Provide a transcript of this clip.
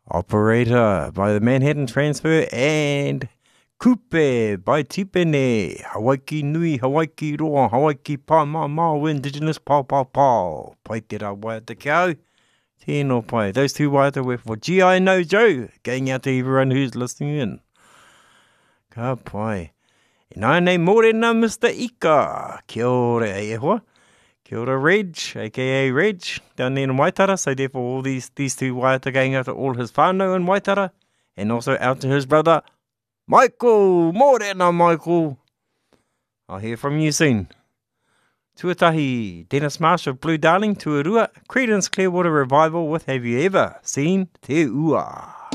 Operator by the Manhattan Transfer, and Kupe by Tipene, Hawaii Nui, Hawaii Roa, Hawaii Pa Ma Ma, Indigenous Pa Pa Pa, Pai Te Ra Waiata Kau, Tēnō Pai. Those two waiata were for G.I. No Joe, going out to everyone who's listening in. Ka Pai. E nai nei mōrena Mr. Ika, kia ora e hoa. Kia ora Reg, aka Reg, down there in Waitara. So therefore all these two waiata going out to all his whānau in Waitara, and also out to his brother, Michael. Mōrena, Michael. I'll hear from you soon. Tuatahi, Dennis Marsh of Blue Darling, Tuarua, Creedence Clearwater Revival with Have You Ever Seen Te Ua?